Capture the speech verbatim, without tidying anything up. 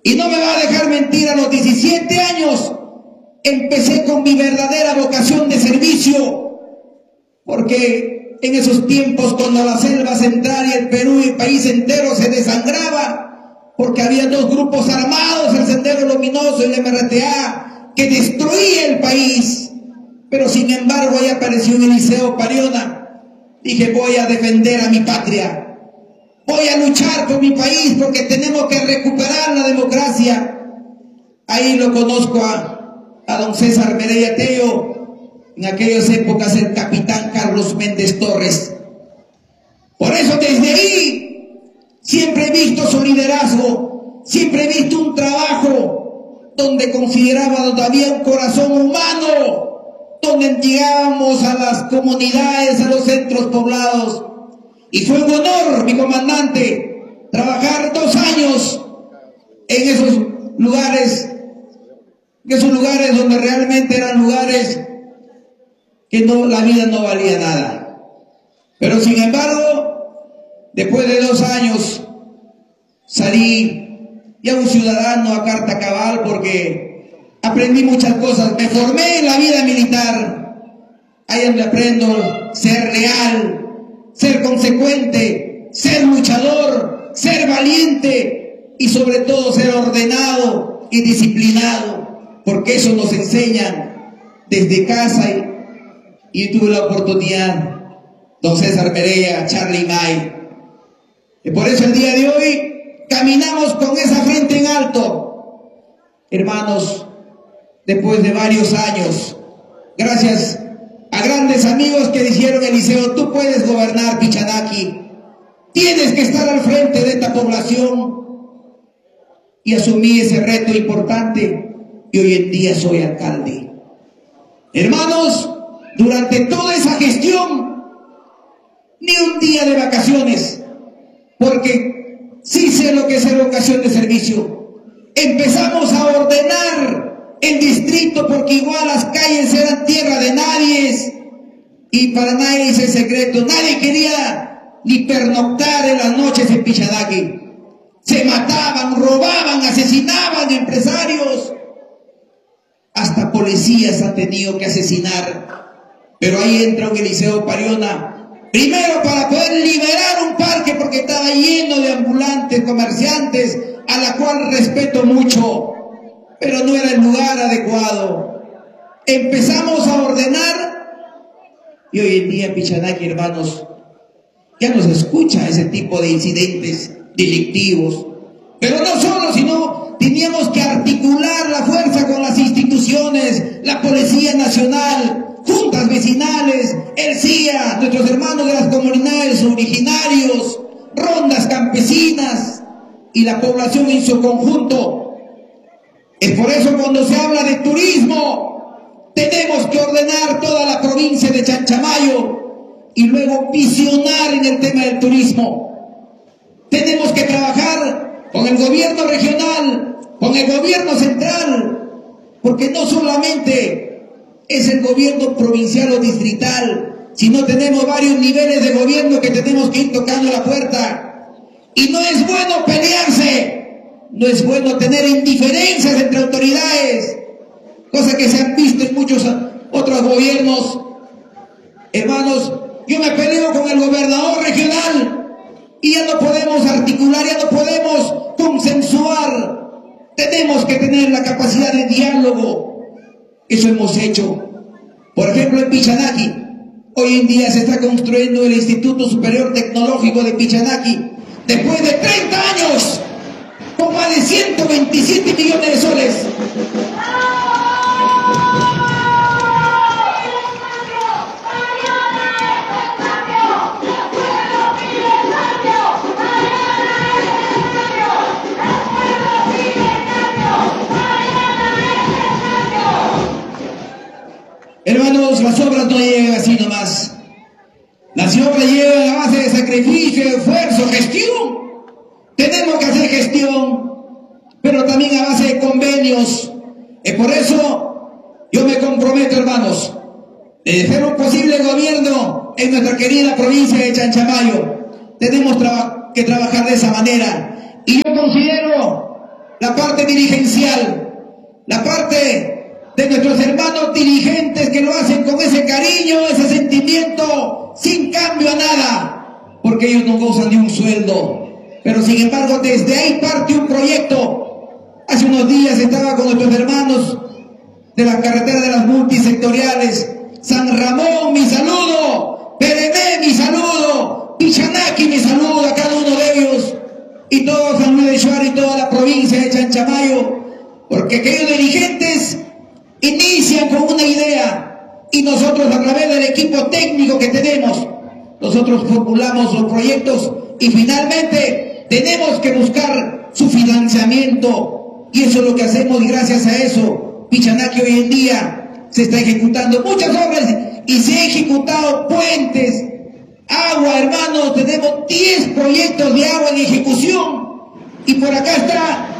Y no me va a dejar mentir, a los diecisiete años empecé con mi verdadera vocación de servicio, porque en esos tiempos, cuando la selva central y el Perú y el país entero se desangraba, porque había dos grupos armados, el Sendero Luminoso y el M R T A, que destruía el país, pero sin embargo ahí apareció Eliseo Pariona. Dije, voy a defender a mi patria, voy a luchar por mi país, porque tenemos que recuperar la democracia. Ahí lo conozco a, a don César Mereya Tello, en aquellas épocas el capitán Carlos Méndez Torres. Por eso desde ahí siempre he visto su liderazgo, siempre he visto un trabajo donde consideraba donde había un corazón humano, donde llegábamos a las comunidades, a los centros poblados. Y fue un honor, mi comandante, trabajar dos años en esos lugares, en esos lugares donde realmente eran lugares que no, la vida no valía nada. Pero sin embargo, después de dos años, salí ya un ciudadano a carta cabal, porque aprendí muchas cosas. Me formé en la vida militar, ahí donde aprendo ser leal, ser consecuente, ser luchador, ser valiente y sobre todo ser ordenado y disciplinado, porque eso nos enseñan desde casa. Y, y tuve la oportunidad, don César Mereya, Charlie May, y por eso el día de hoy caminamos con esa frente en alto, hermanos. Después de varios años, gracias a grandes amigos que dijeron, Eliseo, tú puedes gobernar Pichanaki, tienes que estar al frente de esta población, y asumí ese reto importante, y hoy en día soy alcalde. Hermanos, durante toda esa gestión, ni un día de vacaciones, porque sí sé lo que es la vocación de servicio. Empezamos a ordenar el distrito, porque igual las calles eran tierra de nadie, y para nadie es el secreto, nadie quería ni pernoctar en las noches en Pichanaki. Se mataban, robaban, asesinaban empresarios, hasta policías han tenido que asesinar. Pero ahí entra un Eliseo Pariona, primero para poder liberar un parque, porque estaba lleno de ambulantes, comerciantes, a la cual respeto mucho, pero no era el lugar adecuado. Empezamos a ordenar, y hoy en día Pichanaki, hermanos, ya no se escucha ese tipo de incidentes delictivos. Pero no solo, sino teníamos que articular la fuerza con las instituciones, la Policía Nacional, juntas vecinales, el C I A, nuestros hermanos de las comunidades originarios, rondas campesinas y la población en su conjunto. Es por eso cuando se habla de turismo, tenemos que ordenar toda la provincia de Chanchamayo y luego visionar en el tema del turismo. Tenemos que trabajar con el gobierno regional, con el gobierno central, porque no solamente es el gobierno provincial o distrital, sino tenemos varios niveles de gobierno que tenemos que ir tocando la puerta. Y no es bueno pelearse, no es bueno tener indiferencias entre autoridades, cosa que se han visto en muchos otros gobiernos. Hermanos, yo me peleo con el gobernador regional y ya no podemos articular, ya no podemos consensuar. Tenemos que tener la capacidad de diálogo. Eso hemos hecho. Por ejemplo, en Pichanaki, hoy en día se está construyendo el Instituto Superior Tecnológico de Pichanaki, después de treinta años, con más de ciento veintisiete millones de soles. Hermanos, las obras no llegan así nomás. Las obras llegan a base de sacrificio, esfuerzo, gestión. Tenemos que hacer gestión, pero también a base de convenios. Y por eso yo me comprometo, hermanos, de ser un posible gobierno en nuestra querida provincia de Chanchamayo. Tenemos traba que trabajar de esa manera. Y yo considero la parte dirigencial, la parte de nuestros hermanos dirigentes que lo hacen con ese cariño, ese sentimiento, sin cambio a nada, porque ellos no gozan de un sueldo. Pero sin embargo, desde ahí parte un proyecto. Hace unos días estaba con nuestros hermanos de la carretera de las multisectoriales. San Ramón, mi saludo. Peremé, mi saludo. Pichanaki, mi saludo a cada uno de ellos. Y todo San Luis de Shuar y toda la provincia de Chanchamayo. Porque aquellos dirigentes inician con una idea. Y nosotros, a través del equipo técnico que tenemos, nosotros formulamos los proyectos y finalmente tenemos que buscar su financiamiento. Y eso es lo que hacemos, y gracias a eso, Pichanaki hoy en día se está ejecutando muchas obras y se han ejecutado puentes, agua, hermanos, tenemos diez proyectos de agua en ejecución. Y por acá está